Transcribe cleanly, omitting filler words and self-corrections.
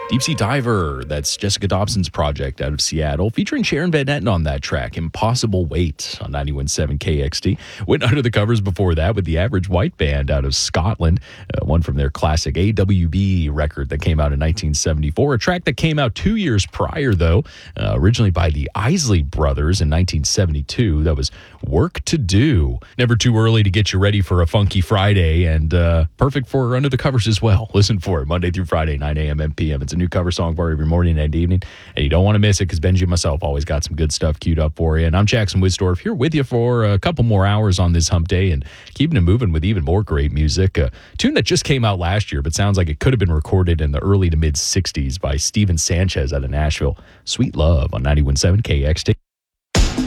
Deep Sea Diver, that's Jessica Dobson's project out of Seattle, featuring Sharon Van Etten on that track, Impossible Weight on 91.7 KXT. Went under the covers before that with the Average White Band out of Scotland, one from their classic AWB record that came out in 1974, a track that came out 2 years prior, though, originally by the Isley Brothers in 1972. That was Work to Do. Never too early to get you ready for a funky Friday, and perfect for Under the Covers as well. Listen for it Monday through Friday, 9 a.m. and p.m. It's a new cover song for every morning and evening, and you don't want to miss it because Benji and myself always got some good stuff queued up for you. And I'm Jackson Wisdorf here with you for a couple more hours on this hump day and keeping it moving with even more great music. A tune that just came out last year but sounds like it could have been recorded in the early to mid 60s by Steven Sanchez out of Nashville. Sweet Love on 91.7 KXT.